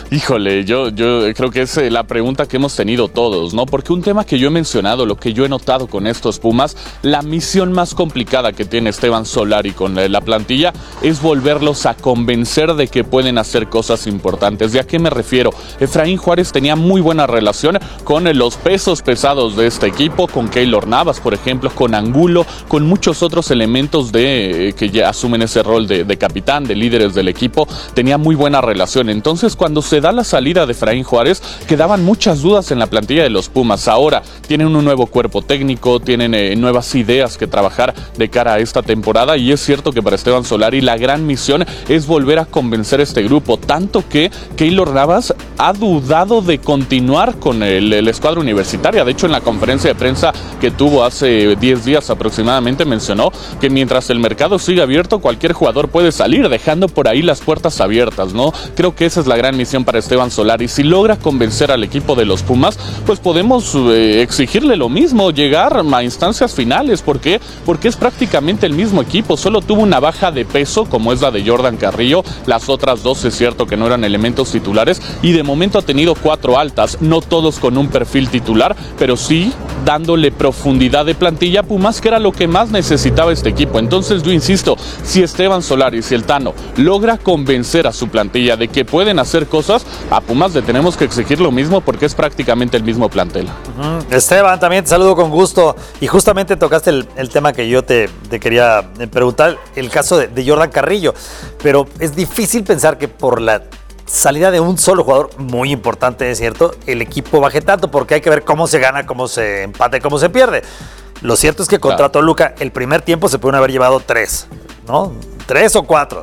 Híjole, yo creo que es la pregunta que hemos tenido todos, ¿no? Porque un tema que yo he mencionado, lo que yo he notado con estos Pumas, la misión más complicada que tiene Esteban Solari con la plantilla es volverlos a convencer de que pueden hacer cosas importantes. ¿De a qué me refiero? Efraín Juárez tenía muy buena relación con los pesos pesados de este equipo, con Keylor Navas, por ejemplo, con Angulo, con muchos otros elementos que ya asumen ese rol de capitán, de líderes del equipo. Tenía muy buena relación. Entonces, cuando se da la salida de Efraín Juárez, quedaban muchas dudas en la plantilla de los Pumas. Ahora tienen un nuevo cuerpo técnico, tienen nuevas ideas que trabajar de cara a esta temporada, y es cierto que para Esteban Solari la gran misión es volver a convencer a este grupo, tanto que Keylor Navas ha dudado de continuar con el escuadra universitaria. De hecho, en la conferencia de prensa que tuvo hace 10 días aproximadamente, mencionó que mientras el mercado siga abierto, cualquier jugador puede salir, dejando por ahí las puertas abiertas, ¿no? Creo que esa es la gran misión para Esteban Solari. Si logra convencer al equipo de los Pumas, pues podemos exigirle lo mismo, llegar a instancias finales. ¿Por qué? Porque es prácticamente el mismo equipo, solo tuvo una baja de peso como es la de Jordan Carrillo, las otras dos es cierto que no eran elementos titulares, y de momento ha tenido 4 altas, no todos con un perfil titular, pero sí dándole profundidad de plantilla a Pumas, que era lo que más necesitaba este equipo. Entonces yo insisto, si Esteban Solari, si el Tano logra convencer a su plantilla de que pueden hacer cosas, a Pumas le tenemos que exigir lo mismo porque es prácticamente el mismo plantel. Esteban, también te saludo con gusto, y justamente tocaste el tema que yo te quería preguntar, el caso de Jordan Carrillo, pero es difícil pensar que por la salida de un solo jugador muy importante, es cierto, el equipo baje tanto, porque hay que ver cómo se gana, cómo se empate, cómo se pierde. Lo cierto es que contra Toluca el primer tiempo se pudieron haber llevado 3, ¿no? 3 o 4.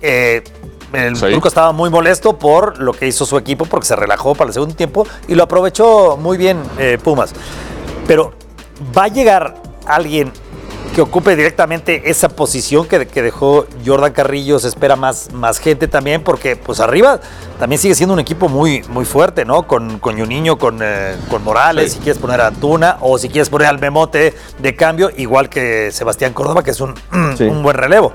El Turco estaba muy molesto por lo que hizo su equipo, porque se relajó para el segundo tiempo y lo aprovechó muy bien Pumas. Pero va a llegar alguien que ocupe directamente esa posición que dejó Jordan Carrillo. Se espera más gente también, porque pues arriba también sigue siendo un equipo muy, muy fuerte, ¿no? Con Juninho, con Morales, si quieres poner a Antuna, o si quieres poner al Memote de cambio, igual que Sebastián Córdoba, que es un buen relevo.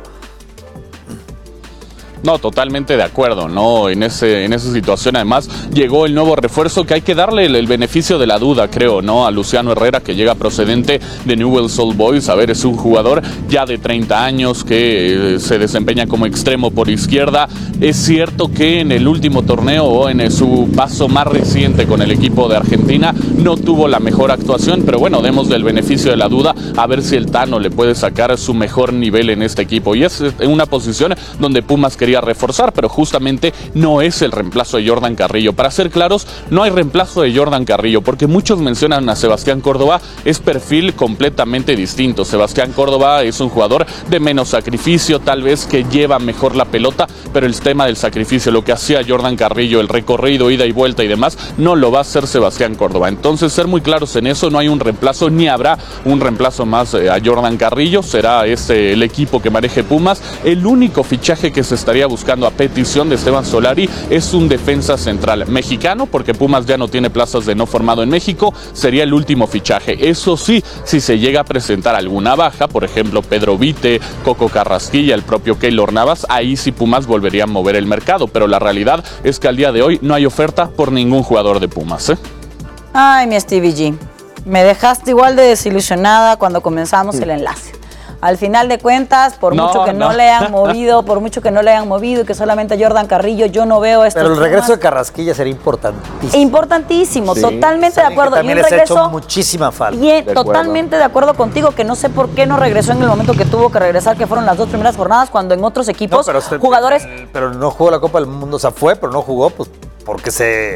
No, totalmente de acuerdo, ¿no? En esa situación, además, llegó el nuevo refuerzo que hay que darle el beneficio de la duda, creo, ¿no? A Luciano Herrera, que llega procedente de Newell's Old Boys. A ver, es un jugador ya de 30 años que se desempeña como extremo por izquierda. Es cierto que en el último torneo, o en su paso más reciente con el equipo de Argentina, no tuvo la mejor actuación, pero bueno, demos el beneficio de la duda a ver si el Tano le puede sacar su mejor nivel en este equipo. Y es en una posición donde Pumas quería reforzar, pero justamente no es el reemplazo de Jordan Carrillo. Para ser claros, no hay reemplazo de Jordan Carrillo, porque muchos mencionan a Sebastián Córdoba. Es perfil completamente distinto. Sebastián Córdoba es un jugador de menos sacrificio, tal vez que lleva mejor la pelota, pero el tema del sacrificio, lo que hacía Jordan Carrillo, el recorrido, ida y vuelta y demás, no lo va a hacer Sebastián Córdoba. Entonces, ser muy claros en eso, no hay un reemplazo, ni habrá un reemplazo más a Jordan Carrillo. Será el equipo que maneje Pumas. El único fichaje que se estaría buscando a petición de Esteban Solari es un defensa central mexicano, porque Pumas ya no tiene plazas de no formado en México. Sería el último fichaje. Eso sí, si se llega a presentar alguna baja, por ejemplo Pedro Vite, Coco Carrasquilla, el propio Keylor Navas, ahí sí Pumas volvería a mover el mercado, pero la realidad es que al día de hoy no hay oferta por ningún jugador de Pumas, ¿eh? Ay, mi Stevie G, me dejaste igual de desilusionada cuando comenzamos el enlace. Al final de cuentas, por mucho que no le hayan movido, y que solamente Jordan Carrillo, yo no veo esto. Pero el regreso de Carrasquilla sería importantísimo. Importantísimo, totalmente de acuerdo. También les ha hecho muchísima falta. Totalmente de acuerdo contigo, que no sé por qué no regresó en el momento que tuvo que regresar, que fueron las 2 primeras jornadas, cuando en otros equipos, jugadores... Pero no jugó la Copa del Mundo, o sea, fue, pero no jugó, pues porque se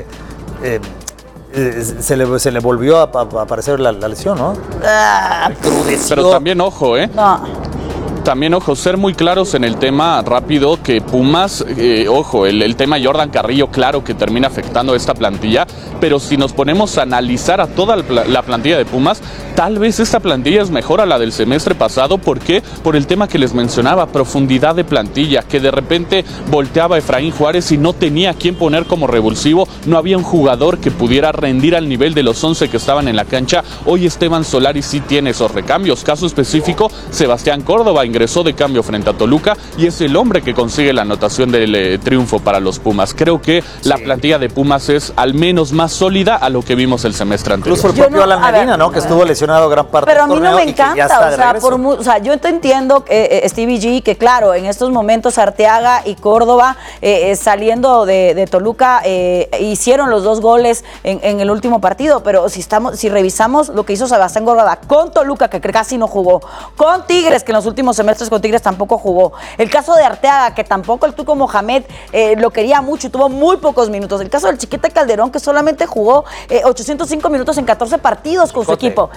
le volvió a aparecer la lesión, ¿no? Pero también ojo, También, ojo, ser muy claros en el tema rápido, que Pumas, el tema Jordan Carrillo, claro que termina afectando a esta plantilla, pero si nos ponemos a analizar a toda la plantilla de Pumas, tal vez esta plantilla es mejor a la del semestre pasado. ¿Por qué? Por el tema que les mencionaba, profundidad de plantilla, que de repente volteaba Efraín Juárez y no tenía a quién poner como revulsivo, no había un jugador que pudiera rendir al nivel de los 11 que estaban en la cancha. Hoy Esteban Solari sí tiene esos recambios. Caso específico, Sebastián Córdoba ingresó de cambio frente a Toluca y es el hombre que consigue consigue la anotación del triunfo para los Pumas. Creo que la plantilla de Pumas es al menos más sólida a lo que vimos el semestre anterior. Incluso el propio Alan Medina, ¿no? Que estuvo lesionado gran parte del torneo. Pero a mí no me encanta, o sea, yo te entiendo, Stevie G, que claro, en estos momentos Arteaga y Córdoba saliendo de Toluca hicieron los 2 goles en el último partido, pero si revisamos lo que hizo Sebastián Córdoba con Toluca, que casi no jugó, con Tigres, que en los últimos semestres con Tigres tampoco jugó, el caso de Arteaga, que tampoco el Tuco Mohamed lo quería mucho y tuvo muy pocos minutos, el caso del Chiquete Calderón, que solamente jugó 805 minutos en 14 partidos con su equipo,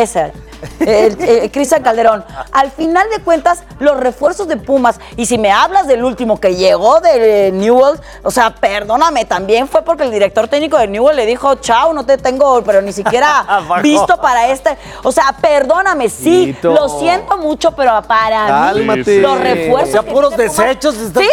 Cristian Calderón. Al final de cuentas, los refuerzos de Pumas, y si me hablas del último que llegó de Newell's, o sea, perdóname, también fue porque el director técnico de Newell's le dijo, chao, no te tengo, pero ni siquiera visto para o sea, perdóname, sí, lo siento mucho, pero para mí, los refuerzos... O sea, puros desechos.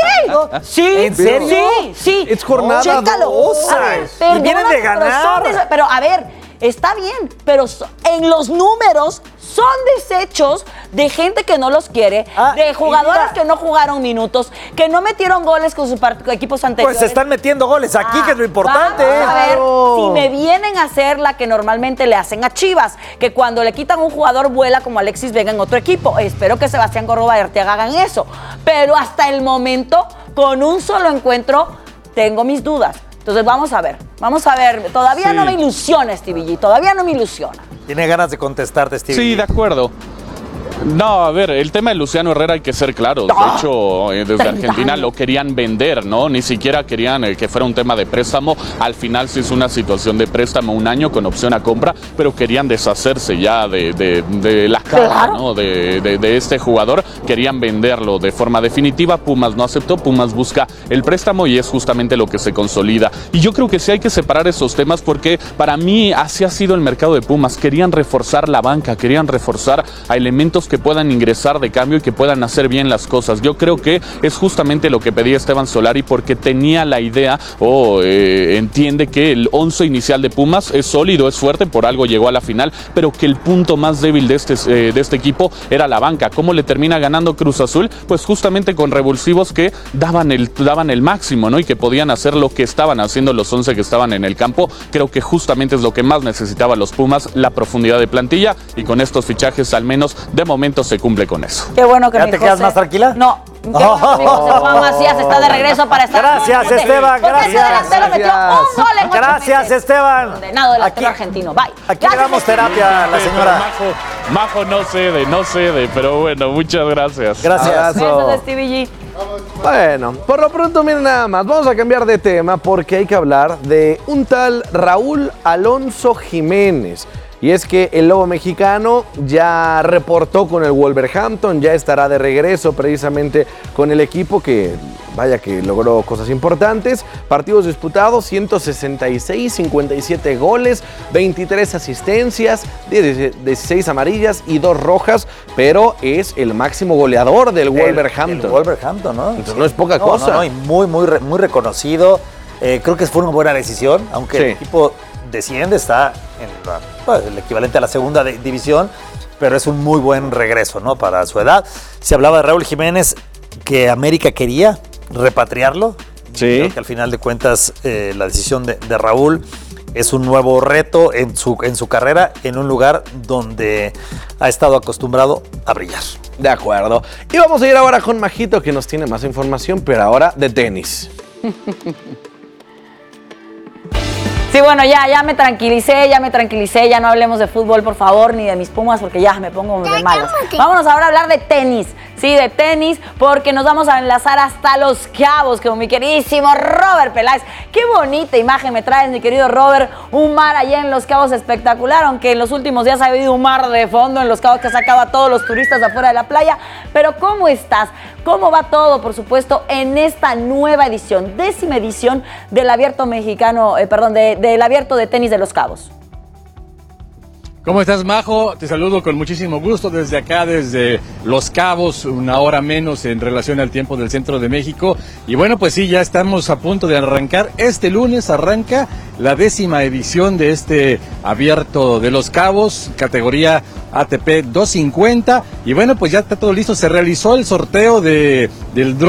Sí, ¿en serio? Sí. Es jornada Chécalo. 12. Y vienen de ganar. Pero a ver, está bien, pero en los números son desechos de gente que no los quiere, de jugadores que no jugaron minutos, que no metieron goles con sus equipos anteriores. Pues se están metiendo goles aquí, que es lo importante. Vamos a ver si me vienen a hacer la que normalmente le hacen a Chivas, que cuando le quitan un jugador vuela como Alexis Vega en otro equipo. Espero que Sebastián Córdoba y Arteaga hagan eso. Pero hasta el momento, con un solo encuentro, tengo mis dudas. Entonces vamos a ver. Todavía no me ilusiona, Stevie G, todavía no me ilusiona. Tiene ganas de contestarte, Stevie. Sí, de acuerdo. No, a ver, el tema de Luciano Herrera hay que ser claros. De hecho, desde Argentina lo querían vender, ¿no? Ni siquiera querían que fuera un tema de préstamo. Al final sí es una situación de préstamo, 1 año con opción a compra, pero querían deshacerse ya de la cara, ¿no? De este jugador. Querían venderlo de forma definitiva. Pumas no aceptó. Pumas busca el préstamo y es justamente lo que se consolida. Y yo creo que sí hay que separar esos temas porque para mí así ha sido el mercado de Pumas. Querían reforzar la banca, querían reforzar a elementos que puedan ingresar de cambio y que puedan hacer bien las cosas. Yo creo que es justamente lo que pedía Esteban Solari porque tenía la idea entiende que el 11 inicial de Pumas es sólido, es fuerte, por algo llegó a la final, pero que el punto más débil de este equipo era la banca. ¿Cómo le termina ganando Cruz Azul? Pues justamente con revulsivos que daban el máximo, ¿no? Y que podían hacer lo que estaban haciendo los 11 que estaban en el campo. Creo que justamente es lo que más necesitaban los Pumas, la profundidad de plantilla, y con estos fichajes al menos de momento se cumple con eso. Qué bueno que ¿Ya te quedas más tranquila? No. Qué bueno que mi José Juan Macías está de regreso para estar. Gracias, Esteban. Gracias. Gracias, Esteban. Condenado delantero argentino. Bye. Aquí le damos terapia a la señora. Majo no cede, pero bueno, muchas gracias. Gracias. Besos de Stevie G. Bueno, por lo pronto, miren nada más, vamos a cambiar de tema porque hay que hablar de un tal Raúl Alonso Jiménez. Y es que el Lobo mexicano ya reportó con el Wolverhampton, ya estará de regreso precisamente con el equipo que, vaya que logró cosas importantes. Partidos disputados, 166, 57 goles, 23 asistencias, 16 amarillas y 2 rojas, pero es el máximo goleador del Wolverhampton. El Wolverhampton, ¿no? Entonces no es poca cosa. No, y muy reconocido. Creo que fue una buena decisión, aunque el equipo desciende, está en el equivalente a la segunda división, pero es un muy buen regreso, ¿no? Para su edad. Se hablaba de Raúl Jiménez, que América quería repatriarlo. Sí. Creo que al final de cuentas la decisión de Raúl es un nuevo reto en su carrera, en un lugar donde ha estado acostumbrado a brillar. De acuerdo. Y vamos a ir ahora con Majito, que nos tiene más información, pero ahora de tenis. Sí, bueno, ya me tranquilicé, ya no hablemos de fútbol, por favor, ni de mis Pumas, porque ya me pongo de malas. Vámonos ahora a hablar de tenis, sí, de tenis, porque nos vamos a enlazar hasta Los Cabos con mi queridísimo Robert Peláez. Qué bonita imagen me traes, mi querido Robert, un mar allá en Los Cabos espectacular, aunque en los últimos días ha habido un mar de fondo en Los Cabos que ha sacado a todos los turistas de afuera de la playa, pero ¿cómo estás? ¿Cómo va todo, por supuesto, en esta nueva edición, 10ª edición del Abierto Mexicano, del Abierto de Tenis de Los Cabos? ¿Cómo estás, Majo? Te saludo con muchísimo gusto desde acá, desde Los Cabos, 1 hora menos en relación al tiempo del centro de México. Y bueno, pues sí, ya estamos a punto de arrancar. Este lunes arranca la 10ª edición de este Abierto de Los Cabos, categoría ATP 250. Y bueno, pues ya está todo listo. Se realizó el sorteo del draw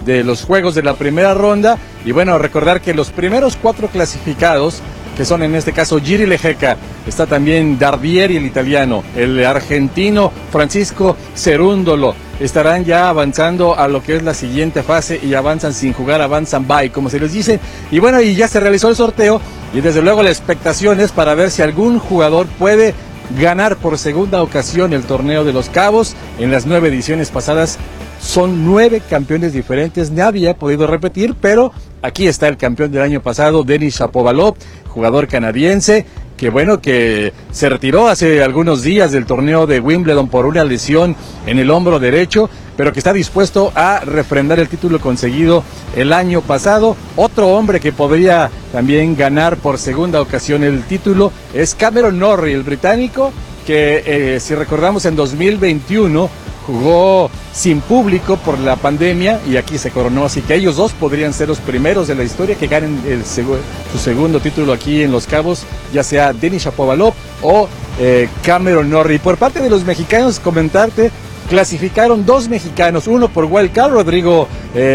de los juegos de la primera ronda. Y bueno, recordar que los primeros 4 clasificados, que son en este caso Giri Lejeca, está también Dardieri, el italiano, el argentino Francisco Cerúndolo, estarán ya avanzando a lo que es la siguiente fase y avanzan sin jugar, avanzan bye, como se les dice. Y bueno, y ya se realizó el sorteo y desde luego la expectación es para ver si algún jugador puede ganar por segunda ocasión el torneo de Los Cabos. En las 9 ediciones pasadas son 9 campeones diferentes, nadie ha podido repetir, pero aquí está el campeón del año pasado, Denis Shapovalov, jugador canadiense, que bueno, que se retiró hace algunos días del torneo de Wimbledon por una lesión en el hombro derecho, pero que está dispuesto a refrendar el título conseguido el año pasado. Otro hombre que podría también ganar por segunda ocasión el título es Cameron Norrie, el británico, que si recordamos en 2021 jugó sin público por la pandemia y aquí se coronó, así que ellos dos podrían ser los primeros de la historia que ganen su segundo título aquí en Los Cabos, ya sea Denis Shapovalov o Cameron Norrie. Por parte de los mexicanos, comentarte, clasificaron 2 mexicanos, uno por wild card, Rodrigo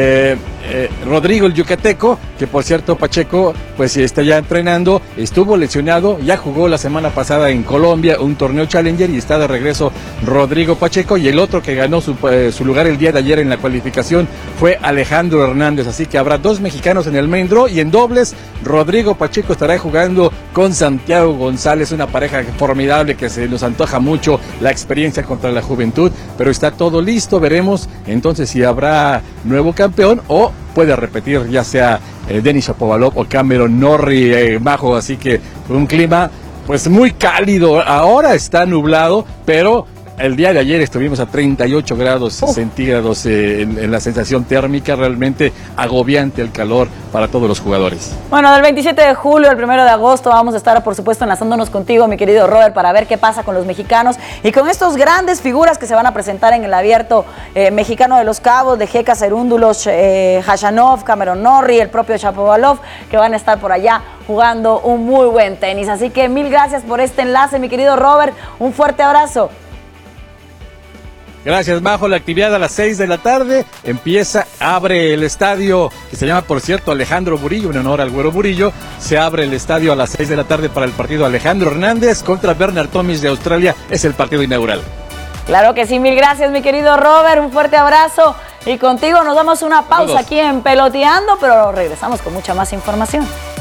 el yucateco, que por cierto Pacheco pues está ya entrenando, estuvo lesionado, ya jugó la semana pasada en Colombia un torneo Challenger y está de regreso Rodrigo Pacheco, y el otro que ganó su lugar el día de ayer en la cualificación fue Alejandro Hernández, así que habrá 2 mexicanos en el main draw. Y en dobles, Rodrigo Pacheco estará jugando con Santiago González, una pareja formidable que se nos antoja mucho la experiencia contra la juventud, pero está todo listo, veremos entonces si habrá nuevo campeón o puede repetir ya sea Denis Shapovalov o Cameron Norrie, Majo. Así que un clima pues muy cálido, ahora está nublado, pero el día de ayer estuvimos a 38 grados centígrados en la sensación térmica, realmente agobiante el calor para todos los jugadores. Bueno, del 27 de julio al 1 de agosto vamos a estar, por supuesto, enlazándonos contigo, mi querido Robert, para ver qué pasa con los mexicanos y con estos grandes figuras que se van a presentar en el abierto mexicano de Los Cabos, de Jeca, Cerúndulos, Khachanov, Cameron Norrie, el propio Shapovalov, que van a estar por allá jugando un muy buen tenis. Así que mil gracias por este enlace, mi querido Robert, un fuerte abrazo. Gracias, Majo. La actividad a las 6 de la tarde abre el estadio, que se llama, por cierto, Alejandro Murillo, en honor al Güero Murillo. Se abre el estadio a las 6 de la tarde para el partido Alejandro Hernández contra Bernard Tomic de Australia. Es el partido inaugural. Claro que sí, mil gracias, mi querido Robert. Un fuerte abrazo. Y contigo nos damos una pausa aquí en Peloteando, pero regresamos con mucha más información.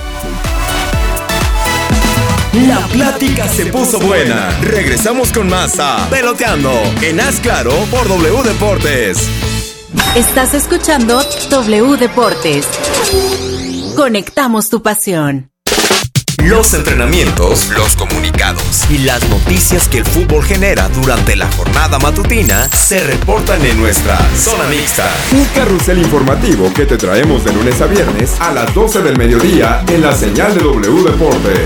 La plática se puso buena. Regresamos con más a Peloteando en Haz Claro por W Deportes. Estás escuchando W Deportes. Conectamos tu pasión. Los entrenamientos, los comunicados y las noticias que el fútbol genera durante la jornada matutina se reportan en nuestra Zona Mixta. Un carrusel informativo que te traemos de lunes a viernes a las 12 del mediodía en la señal de W Deportes.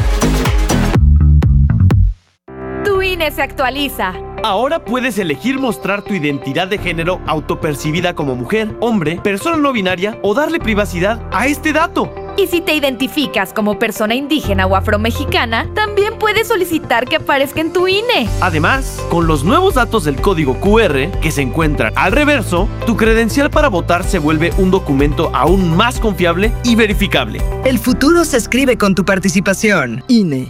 Tu INE se actualiza. Ahora puedes elegir mostrar tu identidad de género autopercibida como mujer, hombre, persona no binaria o darle privacidad a este dato. Y si te identificas como persona indígena o afromexicana, también puedes solicitar que aparezca en tu INE. Además, con los nuevos datos del código QR que se encuentran al reverso, tu credencial para votar se vuelve un documento aún más confiable y verificable. El futuro se escribe con tu participación. INE.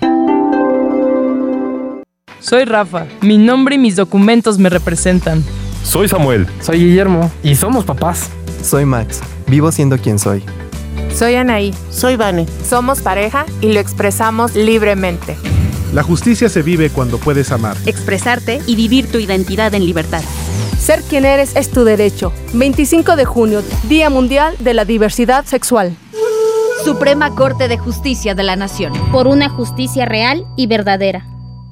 Soy Rafa. Mi nombre y mis documentos me representan. Soy Samuel. Soy Guillermo. Y somos papás. Soy Max. Vivo siendo quien soy. Soy Anaí. Soy Vane. Somos pareja y lo expresamos libremente. La justicia se vive cuando puedes amar, expresarte y vivir tu identidad en libertad. Ser quien eres es tu derecho. 25 de junio, Día Mundial de la Diversidad Sexual. Suprema Corte de Justicia de la Nación. Por una justicia real y verdadera.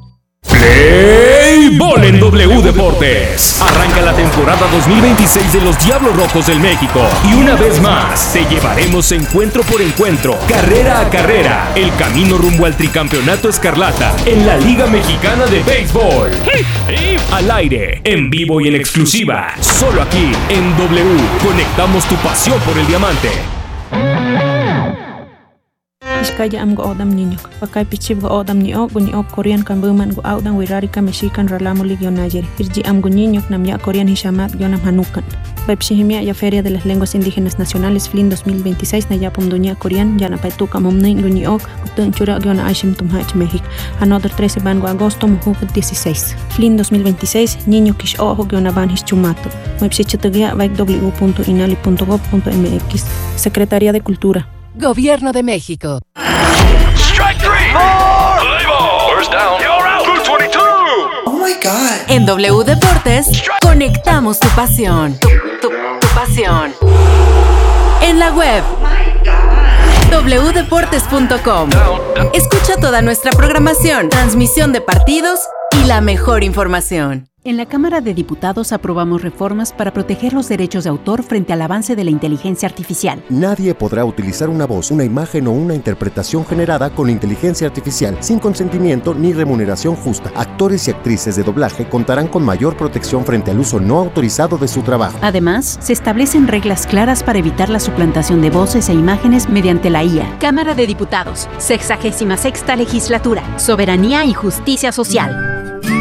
Play Ball en W Deportes. Arranca la temporada 2026 de los Diablos Rojos del México. Y una vez más, te llevaremos encuentro por encuentro, carrera a carrera, el camino rumbo al tricampeonato escarlata en la Liga Mexicana de Béisbol. Al aire, en vivo y en exclusiva, solo aquí en W. Conectamos tu pasión por el diamante. kaya am go odam niño. Pakai pichib go odam niok Korean kan buman go audan wirarika mexican ralamo ligio nayer. Irji am go niño nam ya Korean hishamat yonam hanukan. Baipshihimia ya Feria de las Lenguas Indígenas Nacionales FLIN 2026 na yapum dunia Korean yana paituka momnei guniok utun chura yona Ashim Tumhach México. Another 13 van go agosto muhufut 16. FLIN 2026 niño kish ojo yona van hischumato. Baipshichatugia www.inali.gov.mx. Secretaría de Cultura. Gobierno de México. Strike three. First down. You're out. Blue 22. Oh my God. En W Deportes, conectamos tu pasión. Tu pasión. En la web. wdeportes.com. Escucha toda nuestra programación, transmisión de partidos y la mejor información. En la Cámara de Diputados aprobamos reformas para proteger los derechos de autor frente al avance de la inteligencia artificial. Nadie podrá utilizar una voz, una imagen o una interpretación generada con inteligencia artificial sin consentimiento ni remuneración justa. Actores y actrices de doblaje contarán con mayor protección frente al uso no autorizado de su trabajo. Además, se establecen reglas claras para evitar la suplantación de voces e imágenes mediante la IA. Cámara de Diputados, 66ª Legislatura, Soberanía y Justicia Social.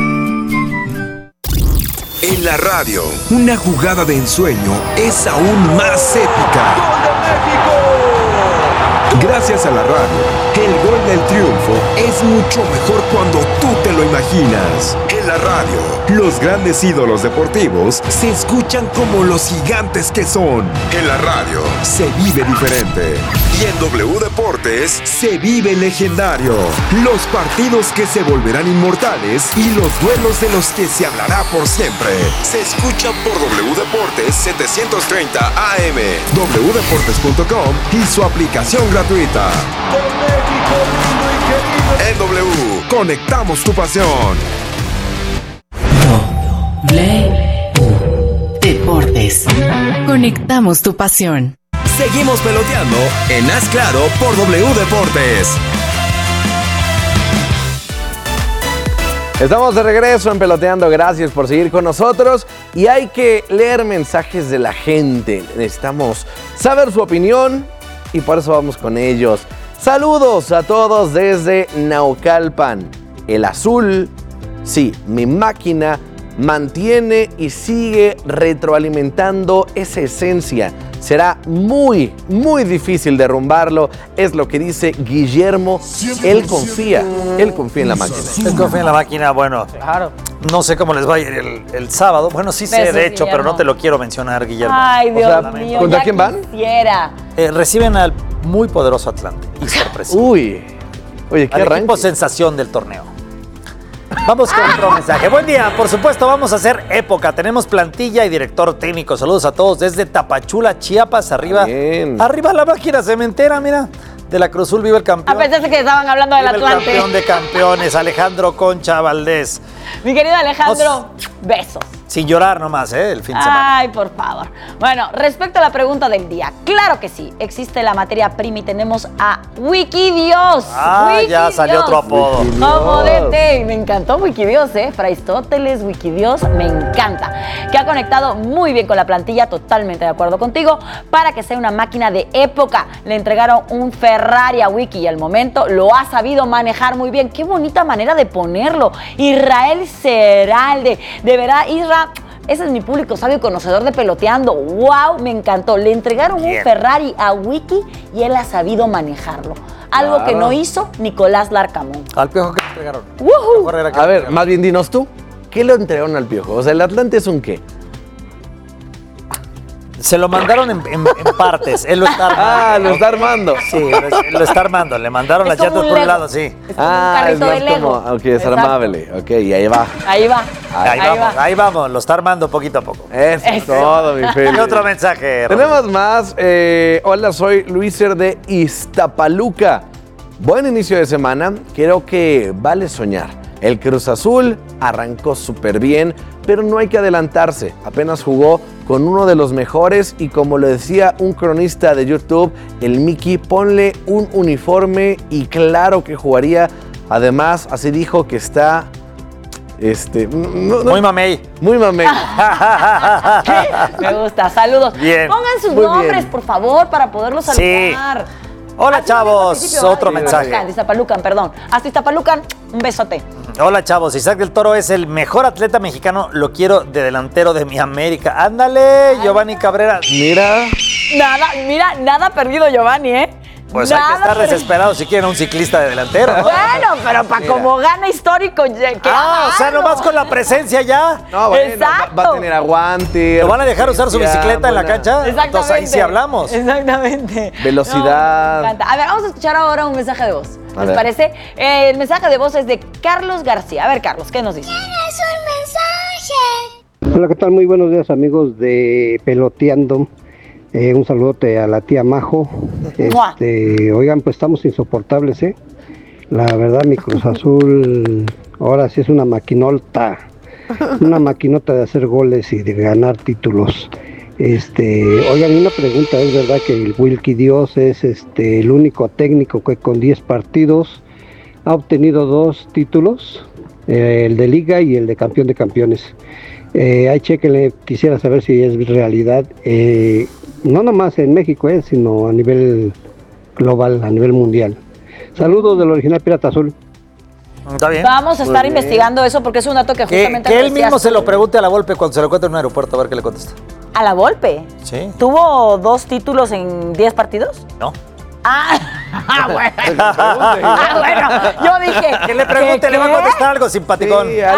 En la radio, una jugada de ensueño es aún más épica. ¡Gol de México! Gracias a la radio, el gol del triunfo es mucho mejor cuando tú te lo imaginas. En la radio, los grandes ídolos deportivos se escuchan como los gigantes que son. En la radio, se vive diferente. Y en W Deportes, se vive legendario. Los partidos que se volverán inmortales y los duelos de los que se hablará por siempre. Se escucha por W Deportes 730 AM, wdeportes.com y su aplicación gratuita. En W, conectamos tu pasión. Deportes. Conectamos tu pasión. Seguimos peloteando en Haz Claro por W Deportes. Estamos de regreso en Peloteando, gracias por seguir con nosotros y hay que leer mensajes de la gente. Necesitamos saber su opinión y por eso vamos con ellos. Saludos a todos desde Naucalpan. El azul, sí, mi máquina mantiene y sigue retroalimentando esa esencia. Será muy, muy difícil derrumbarlo, es lo que dice Guillermo. Él confía en la máquina. Él confía en la máquina, bueno, claro. No sé cómo les va a ir el sábado. Bueno, sí sé, de hecho, pero no te lo quiero mencionar, Guillermo. Ay, Dios mío. ¿Contra quién van? Quisiera. Reciben al muy poderoso Atlante y sorpresivo. Uy, oye, qué al arranque. equipo sensación del torneo. Vamos con otro mensaje. Buen día, por supuesto, vamos a hacer época. Tenemos plantilla y director técnico. Saludos a todos desde Tapachula, Chiapas, arriba. Bien. Arriba la máquina cementera, mira. De la Cruzul vive el campeón. A pesar de que estaban hablando del Atlante. El campeón de campeones, Alejandro Concha Valdés. Mi querido Alejandro, besos. Sin llorar nomás, el fin de semana. Ay, por favor. Bueno, respecto a la pregunta del día, claro que sí, existe la materia prima y tenemos a Wikidios. Ya salió otro apodo. Como DT, me encantó Wikidios, Fraistóteles, Wikidios, me encanta. Que ha conectado muy bien con la plantilla, totalmente de acuerdo contigo, para que sea una máquina de época. Le entregaron un Ferrari a Wiki y al momento lo ha sabido manejar muy bien. Qué bonita manera de ponerlo. Israel Seralde, de verdad, Israel. Ese es mi público sabio y conocedor de Peloteando. ¡Wow! Me encantó. Le entregaron un Ferrari a Wiki y él ha sabido manejarlo. Algo que no hizo Nicolás Larcamón. ¿Al Piojo qué le entregaron? A ver, más bien dinos tú, ¿qué le entregaron al Piojo? O sea, ¿el Atlante es un qué? Se lo mandaron en partes. Él lo está armando. Ah, lo está armando. Sí, lo está armando. Le mandaron las llantas por un lado, sí. Es como un carrito de Lego. Ok, es armable. Ok, y ahí va. Ahí vamos. Lo está armando poquito a poco. Eso es todo, mi Feli. ¿Qué otro mensaje? Tenemos más. Hola, soy Luiser de Iztapaluca. Buen inicio de semana. Creo que vale soñar. El Cruz Azul arrancó súper bien, pero no hay que adelantarse. Apenas jugó con uno de los mejores y como lo decía un cronista de YouTube, el Miki, ponle un uniforme y claro que jugaría. Además, así dijo que está... muy mamey. Muy mamey. Me gusta, saludos. Bien. Pongan sus nombres, por favor, para poderlos saludar. Hola, chavos. Otro mensaje. Iztapalucan, perdón. Hasta Iztapalucan, un besote. Hola, chavos. Isaac del Toro es el mejor atleta mexicano. Lo quiero de delantero de mi América. Ándale, Giovanni Cabrera. Mira. Nada perdido, Giovanni, ¿eh? Pues hay que estar desesperado si quieren un ciclista de delantero, ¿no? Bueno, pero para como gana histórico. O sea, nomás con la presencia ya. No, bueno, exacto. Va a tener aguante. ¿Lo van a dejar usar su bicicleta en la cancha? Exactamente. Entonces ahí sí hablamos. Exactamente. Velocidad. No, me encanta. A ver, vamos a escuchar ahora un mensaje de voz. ¿Les parece? El mensaje de voz es de Carlos García. A ver, Carlos, ¿qué nos dice? ¿Tienes un mensaje? Hola, ¿qué tal? Muy buenos días, amigos de Peloteando. Un saludote a la tía Majo. Oigan, pues estamos insoportables, ¿eh? La verdad, mi Cruz Azul ahora sí es una maquinota de hacer goles y de ganar títulos. Oigan, una pregunta, ¿es verdad que el Wilkie Dios es el único técnico que con 10 partidos ha obtenido 2 títulos? El de Liga y el de Campeón de Campeones. Ahí chequenle, quisiera saber si es realidad. No nomás en México, sino a nivel global, a nivel mundial. Saludos del original Pirata Azul. Está bien. Vamos a estar investigando eso porque es un dato que justamente... Que él mismo se lo pregunte a la Volpe cuando se lo encuentre en un aeropuerto, a ver qué le contesta. ¿A la Volpe? Sí. ¿Tuvo 2 títulos en 10 partidos? No. Bueno. Yo dije. Que le pregunte, le va a contestar algo simpaticón. Sí,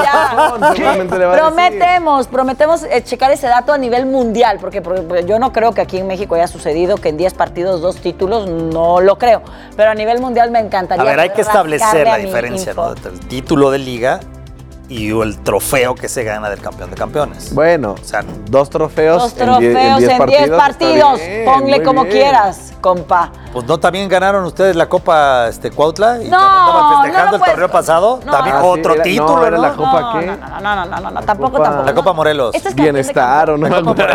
Prometemos checar ese dato a nivel mundial, porque yo no creo que aquí en México haya sucedido que en 10 partidos 2 títulos, no lo creo. Pero a nivel mundial me encantaría. A ver, hay que establecer la diferencia, ¿no? El título de liga y el trofeo que se gana del campeón de campeones. Bueno, o sea, 2 trofeos. 2 trofeos en 10 partidos. Ponle como quieras, compa. Pues no, también ganaron ustedes la Copa Cuautla y estaban festejando el torneo pasado. No, también otro título, ¿no? ¿Era ¿no? la Copa qué? No, tampoco. La Copa Morelos. Bienestar, ¿o no? La Copa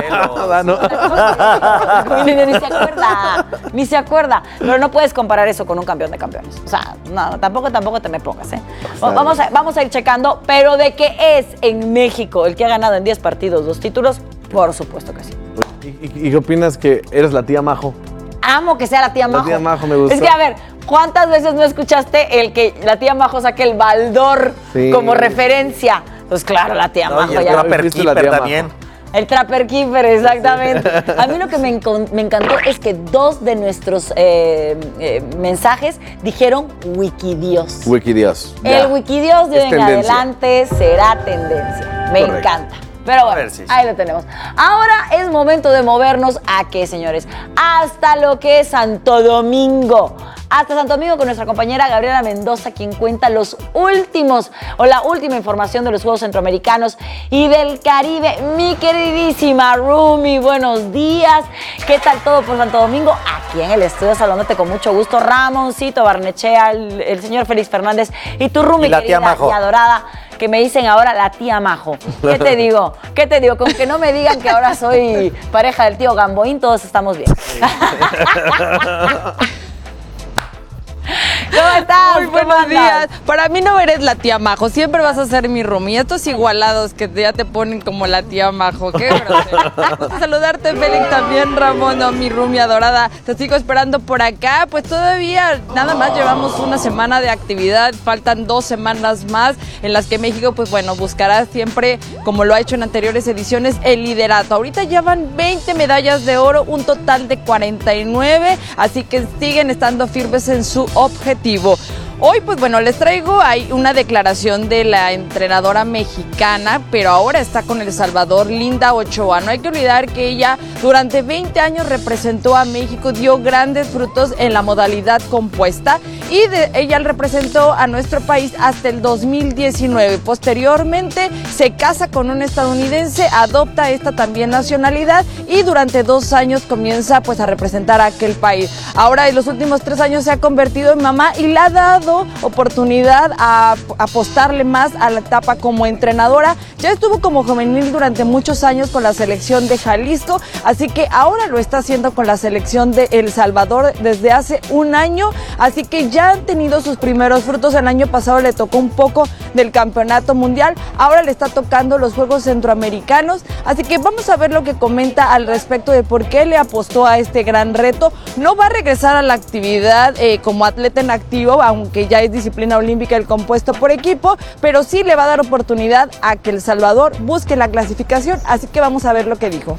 Morelos. Ni se acuerda. Pero no puedes comparar eso con un campeón de campeones. O sea, no, tampoco te me pongas, ¿eh? Vamos a ir checando, pero de que es en México el que ha ganado en 10 partidos 2 títulos, por supuesto que sí. ¿Y qué opinas que eres la tía Majo? Amo que sea la tía Majo. La tía Majo me gusta. Es que, a ver, ¿cuántas veces no escuchaste el que la tía Majo saque el baldor como referencia? Pues claro, la tía Majo. Y el Trapper Keeper también. El Trapper Keeper, exactamente. A mí lo que me encantó es que 2 de nuestros mensajes dijeron Wikidios. Wikidios. El Wikidios de en adelante será tendencia. Me encanta. Pero bueno, ahí lo tenemos. Ahora es momento de movernos a qué, señores, hasta lo que es Santo Domingo. Hasta Santo Domingo con nuestra compañera Gabriela Mendoza, quien cuenta la última información de los Juegos Centroamericanos y del Caribe. Mi queridísima Rumi, buenos días. ¿Qué tal todo por Santo Domingo? Aquí en el estudio saludándote con mucho gusto, Ramoncito Barnechea, el señor Félix Fernández y tu Rumi, la tía Majo. Y adorada, que me dicen ahora la tía Majo. ¿Qué te digo? Con que no me digan que ahora soy pareja del tío Gamboín, todos estamos bien. ¿Cómo estás? Muy buenos días. Para mí no eres la tía Majo, siempre vas a ser mi Rumi. Estos igualados que ya te ponen como la tía Majo, qué grosero. Vamos a saludarte, Félix, también, Ramón, mi Rumi adorada. Te sigo esperando por acá. Pues todavía nada más llevamos una semana de actividad, faltan 2 semanas más en las que México, pues bueno, buscará siempre, como lo ha hecho en anteriores ediciones, el liderato. Ahorita ya van 20 medallas de oro, un total de 49, así que siguen estando firmes en su objetivo. Hoy, pues bueno, les traigo ahí una declaración de la entrenadora mexicana, pero ahora está con El Salvador, Linda Ochoa. No hay que olvidar que ella durante 20 años representó a México, dio grandes frutos en la modalidad compuesta y ella representó a nuestro país hasta el 2019. Posteriormente se casa con un estadounidense, adopta esta también nacionalidad y durante 2 años comienza pues a representar a aquel país. Ahora en los últimos 3 años se ha convertido en mamá y le ha dado oportunidad a apostarle más a la etapa como entrenadora. Ya estuvo como juvenil durante muchos años con la selección de Jalisco, así que ahora lo está haciendo con la selección de El Salvador desde hace 1 año, así que ya ya han tenido sus primeros frutos. El año pasado le tocó un poco del campeonato mundial, ahora le está tocando los Juegos Centroamericanos, así que vamos a ver lo que comenta al respecto de por qué le apostó a este gran reto. No va a regresar a la actividad como atleta en activo, aunque ya es disciplina olímpica el compuesto por equipo, pero sí le va a dar oportunidad a que El Salvador busque la clasificación, así que vamos a ver lo que dijo.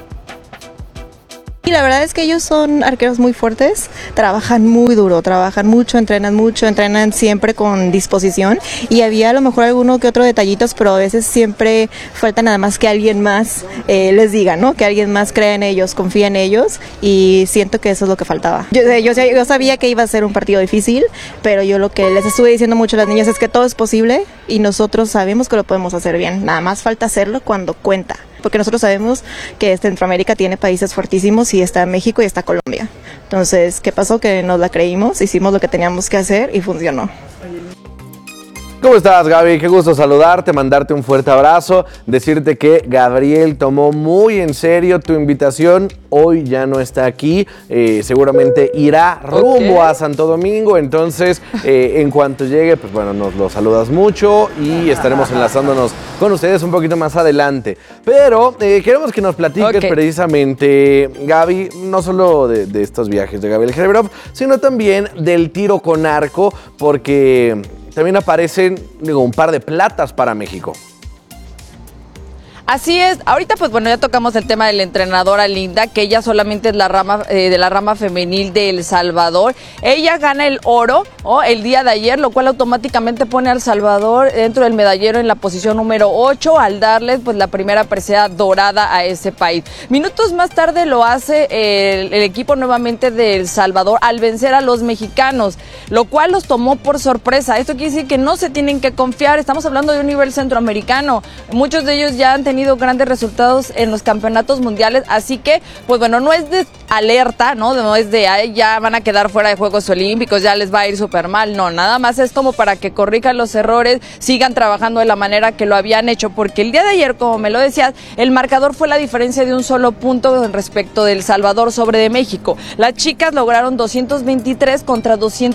Y la verdad es que ellos son arqueros muy fuertes, trabajan muy duro, trabajan mucho, entrenan siempre con disposición, y había a lo mejor alguno que otro detallitos, pero a veces siempre falta nada más que alguien más les diga, ¿no? Que alguien más crea en ellos, confía en ellos, y siento que eso es lo que faltaba. Yo sabía que iba a ser un partido difícil, pero yo lo que les estuve diciendo mucho a las niñas es que todo es posible y nosotros sabemos que lo podemos hacer bien, nada más falta hacerlo cuando cuenta. Porque nosotros sabemos que Centroamérica tiene países fuertísimos y está México y está Colombia. Entonces, ¿qué pasó? Que nos la creímos, hicimos lo que teníamos que hacer y funcionó. ¿Cómo estás, Gaby? Qué gusto saludarte, mandarte un fuerte abrazo, decirte que Gabriel tomó muy en serio tu invitación. Hoy ya no está aquí, seguramente irá rumbo a Santo Domingo, entonces en cuanto llegue, pues bueno, nos lo saludas mucho y estaremos enlazándonos con ustedes un poquito más adelante. Pero queremos que nos platiques precisamente, Gaby, no solo de estos viajes de Gabriel Gerebrov, sino también del tiro con arco, porque también aparecen, un par de platas para México. Así es, ahorita pues bueno, ya tocamos el tema de la entrenadora Linda, que ella solamente es la rama de la rama femenil de El Salvador. Ella gana el oro el día de ayer, lo cual automáticamente pone a El Salvador dentro del medallero en la posición número 8, al darle pues la primera presea dorada a ese país. Minutos más tarde lo hace el equipo nuevamente de El Salvador al vencer a los mexicanos, lo cual los tomó por sorpresa. Esto quiere decir que no se tienen que confiar, estamos hablando de un nivel centroamericano, muchos de ellos ya han tenido grandes resultados en los campeonatos mundiales, así que pues bueno, no es de alerta, no es de ay, ya van a quedar fuera de Juegos Olímpicos, ya les va a ir súper mal, no, nada más es como para que corrijan los errores, sigan trabajando de la manera que lo habían hecho, porque el día de ayer, como me lo decías, el marcador fue la diferencia de un solo punto respecto de El Salvador sobre de México. Las chicas lograron 223 contra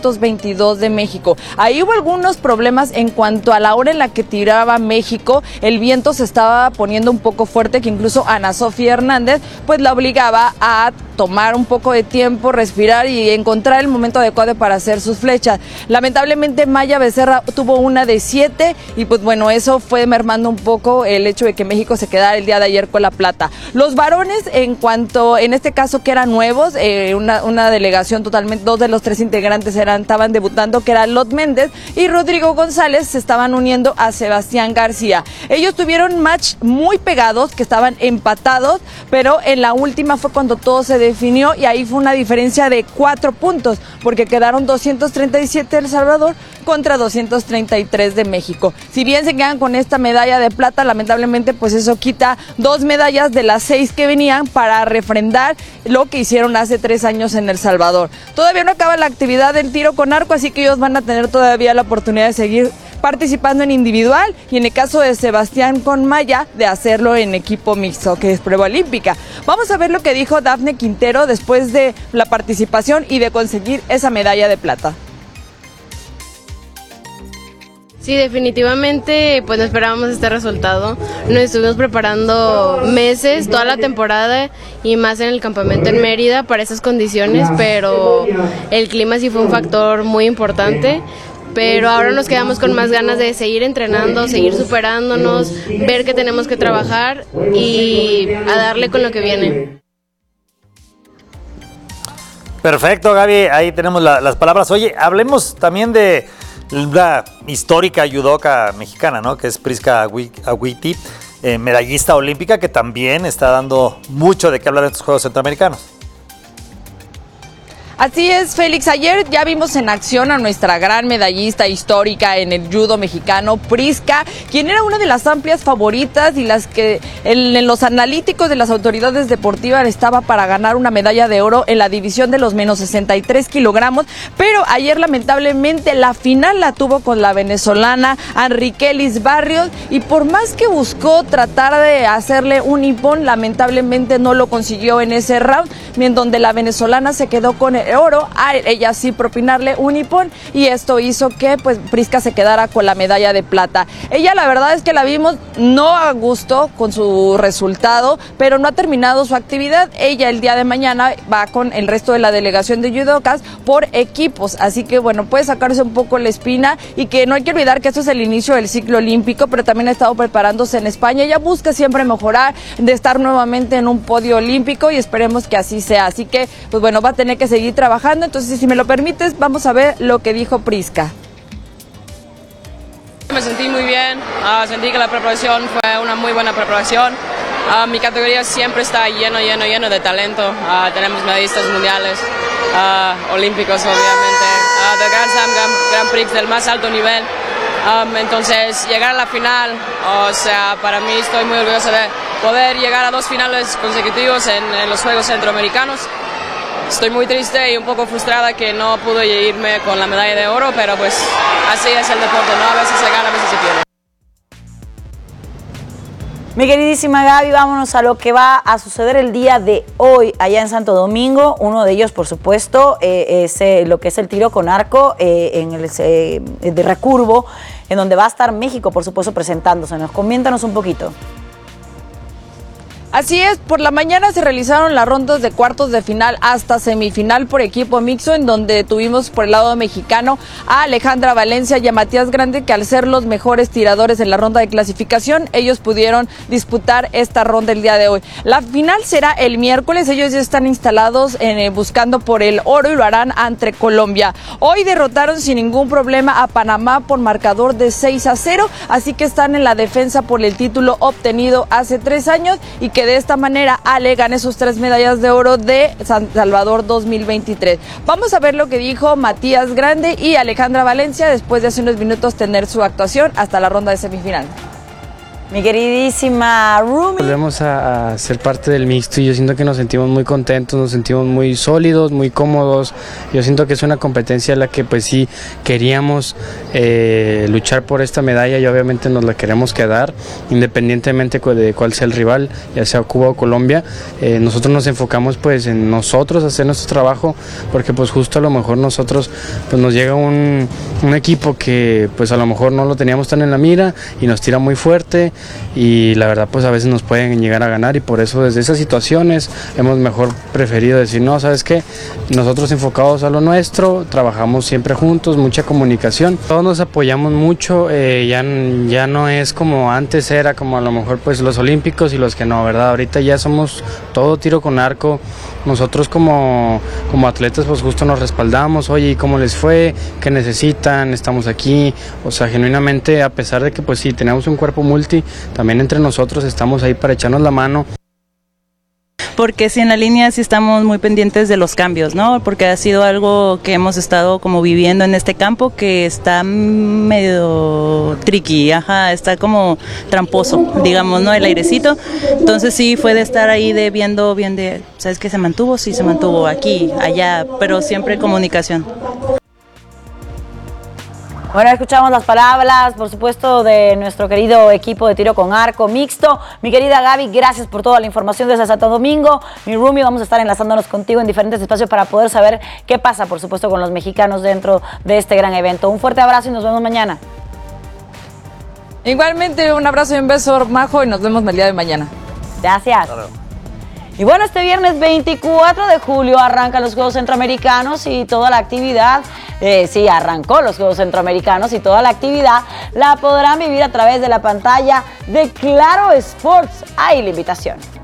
222 de México. Ahí hubo algunos problemas en cuanto a la hora en la que tiraba México, el viento se estaba poniendo un poco fuerte, que incluso Ana Sofía Hernández pues la obligaba a tomar un poco de tiempo, respirar y encontrar el momento adecuado para hacer sus flechas. Lamentablemente Maya Becerra tuvo una de 7 y pues bueno, eso fue mermando un poco el hecho de que México se quedara el día de ayer con la plata. Los varones, en cuanto, en este caso que eran nuevos, una delegación totalmente, 2 de los 3 integrantes estaban debutando, que era Lot Méndez y Rodrigo González, se estaban uniendo a Sebastián García. Ellos tuvieron match muy pegados, que estaban empatados, pero en la última fue cuando todo se definió y ahí fue una diferencia de 4 puntos, porque quedaron 237 de El Salvador contra 233 de México. Si bien se quedan con esta medalla de plata, lamentablemente pues eso quita 2 medallas de las 6 que venían para refrendar lo que hicieron hace 3 años en El Salvador. Todavía no acaba la actividad del tiro con arco, así que ellos van a tener todavía la oportunidad de seguir participando en individual y en el caso de Sebastián con Maya de hacerlo en equipo mixto, que es prueba olímpica. Vamos a ver lo que dijo Dafne Quintero después de la participación y de conseguir esa medalla de plata. Sí, definitivamente pues no esperábamos este resultado. Nos estuvimos preparando meses, toda la temporada y más en el campamento en Mérida para esas condiciones, pero el clima sí fue un factor muy importante. Pero ahora nos quedamos con más ganas de seguir entrenando, seguir superándonos, ver que tenemos que trabajar y a darle con lo que viene. Perfecto, Gaby, ahí tenemos las palabras. Oye, hablemos también de la histórica judoka mexicana, ¿no? Que es Prisca Agüiti, medallista olímpica, que también está dando mucho de qué hablar en estos Juegos Centroamericanos. Así es, Félix. Ayer ya vimos en acción a nuestra gran medallista histórica en el judo mexicano, Prisca, quien era una de las amplias favoritas y las que en los analíticos de las autoridades deportivas estaba para ganar una medalla de oro en la división de los menos 63 kilogramos, pero ayer lamentablemente la final la tuvo con la venezolana Enriquelis Barrios y por más que buscó tratar de hacerle un hipón, lamentablemente no lo consiguió en ese round, en donde la venezolana se quedó con de oro, a ella sí propinarle un hipón, y esto hizo que pues Prisca se quedara con la medalla de plata. Ella, la verdad es que la vimos no a gusto con su resultado, pero no ha terminado su actividad. Ella el día de mañana va con el resto de la delegación de judocas por equipos, así que bueno, puede sacarse un poco la espina, y que no hay que olvidar que esto es el inicio del ciclo olímpico, pero también ha estado preparándose en España. Ella busca siempre mejorar, de estar nuevamente en un podio olímpico, y esperemos que así sea. Así que, pues bueno, va a tener que seguir trabajando. Entonces, si me lo permites, vamos a ver lo que dijo Prisca. Me sentí muy bien, sentí que la preparación fue una muy buena preparación. Mi categoría siempre está lleno de talento. Tenemos medallistas mundiales, olímpicos obviamente, de Grand Prix del más alto nivel. Entonces, llegar a la final, o sea, para mí estoy muy orgulloso de poder llegar a 2 finales consecutivos en los Juegos Centroamericanos. Estoy muy triste y un poco frustrada que no pude irme con la medalla de oro, pero pues así es el deporte, ¿no? A veces se gana, a veces se pierde. Mi queridísima Gaby, vámonos a lo que va a suceder el día de hoy allá en Santo Domingo. Uno de ellos, por supuesto, es lo que es el tiro con arco en el de recurvo, en donde va a estar México, por supuesto, presentándose. Coméntanos un poquito. Así es, por la mañana se realizaron las rondas de cuartos de final hasta semifinal por equipo mixto, en donde tuvimos por el lado mexicano a Alejandra Valencia y a Matías Grande, que al ser los mejores tiradores en la ronda de clasificación, ellos pudieron disputar esta ronda el día de hoy. La final será el miércoles, ellos ya están instalados buscando por el oro, y lo harán ante Colombia. Hoy derrotaron sin ningún problema a Panamá por marcador de 6-0, así que están en la defensa por el título obtenido hace 3 años, y que de esta manera Ale gane sus 3 medallas de oro de San Salvador 2023. Vamos a ver lo que dijo Matías Grande y Alejandra Valencia después de hace unos minutos tener su actuación hasta la ronda de semifinal. Mi queridísima Rumi. Volvemos a ser parte del mixto, y yo siento que nos sentimos muy contentos, nos sentimos muy sólidos, muy cómodos. Yo siento que es una competencia en la que pues sí queríamos luchar por esta medalla, y obviamente nos la queremos quedar, independientemente de cuál sea el rival, ya sea Cuba o Colombia. Nosotros nos enfocamos pues en nosotros, hacer nuestro trabajo, porque pues justo a lo mejor nosotros pues nos llega un equipo que pues a lo mejor no lo teníamos tan en la mira y nos tira muy fuerte, y la verdad pues a veces nos pueden llegar a ganar, y por eso desde esas situaciones hemos mejor preferido decir, no, ¿sabes qué? Nosotros enfocados a lo nuestro, trabajamos siempre juntos, mucha comunicación, todos nos apoyamos mucho, ya no es como antes era, como a lo mejor pues los olímpicos y los que no, ¿verdad? Ahorita ya somos todo tiro con arco. Nosotros como atletas pues justo nos respaldamos, oye, ¿y cómo les fue? ¿Qué necesitan? Estamos aquí, o sea, genuinamente, a pesar de que pues sí, tenemos un cuerpo multi, también entre nosotros estamos ahí para echarnos la mano. Porque sí, en la línea sí estamos muy pendientes de los cambios, ¿no? Porque ha sido algo que hemos estado como viviendo en este campo, que está medio tricky, está como tramposo, digamos, ¿no? El airecito. Entonces sí, fue de estar ahí viendo bien de, ¿sabes qué? Se mantuvo, sí, se mantuvo aquí, allá, pero siempre comunicación. Bueno, escuchamos las palabras, por supuesto, de nuestro querido equipo de tiro con arco mixto. Mi querida Gaby, gracias por toda la información desde Santo Domingo. Mi Rumi, vamos a estar enlazándonos contigo en diferentes espacios para poder saber qué pasa, por supuesto, con los mexicanos dentro de este gran evento. Un fuerte abrazo y nos vemos mañana. Igualmente, un abrazo y un beso, Majo, y nos vemos el día de mañana. Gracias. Claro. Y bueno, este viernes 24 de julio arrancan los Juegos Centroamericanos y toda la actividad, sí, arrancó los Juegos Centroamericanos y toda la actividad la podrán vivir a través de la pantalla de Claro Sports. Ahí la invitación.